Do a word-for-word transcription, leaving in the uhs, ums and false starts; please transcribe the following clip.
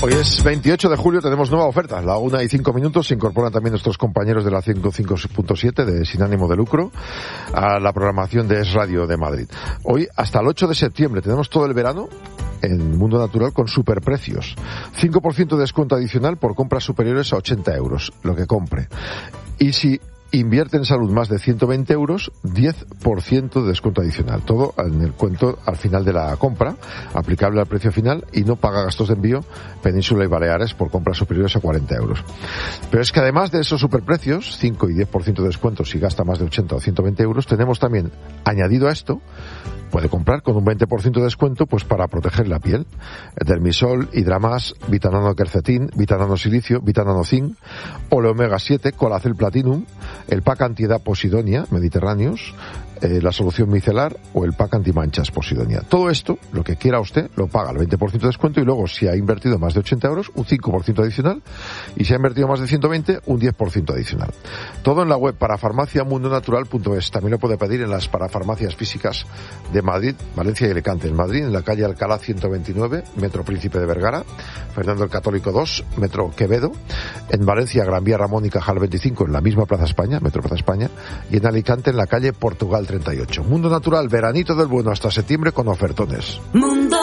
Hoy es veintiocho de julio, tenemos nueva oferta. La una y cinco minutos, se incorporan también nuestros compañeros de la ciento cinco punto siete de Sin Ánimo de Lucro a la programación de Es Radio de Madrid. Hoy, hasta el ocho de septiembre, tenemos todo el verano en Mundo Natural con superprecios. cinco por ciento de descuento adicional por compras superiores a ochenta euros, lo que compre. Y si invierte en salud más de ciento veinte euros, diez por ciento de descuento adicional. Todo en el cuento al final de la compra, aplicable al precio final, y no paga gastos de envío Península y Baleares por compras superiores a cuarenta euros. Pero es que además de esos superprecios, cinco y diez por ciento de descuento si gasta más de ochenta o ciento veinte euros, tenemos también, añadido a esto, puede comprar con un veinte por ciento de descuento pues para proteger la piel. Dermisol, Hidramas, Vitanano Quercetin, Vitanano Silicio, Vitanano Zinc, Ole Omega siete, Colacel Platinum, el pack antiedad Posidonia, Mediterráneos, eh, la solución micelar o el pack antimanchas Posidonia. Todo esto, lo que quiera usted, lo paga al veinte por ciento de descuento, y luego si ha invertido más de ochenta euros, un cinco por ciento adicional, y si ha invertido más de ciento veinte, un diez por ciento adicional. Todo en la web parafarmacia mundo natural punto es. También lo puede pedir en las parafarmacias físicas de Madrid, Valencia y Alicante. En Madrid, en la calle Alcalá ciento veintinueve, Metro Príncipe de Vergara, Fernando el Católico dos, Metro Quevedo. En Valencia, Gran Vía Ramón y Cajal veinticinco, en la misma Plaza España, Metro Plaza España. Y en Alicante, en la calle Portugal treinta y ocho. Mundo Natural, veranito del bueno hasta septiembre con ofertones. Mundo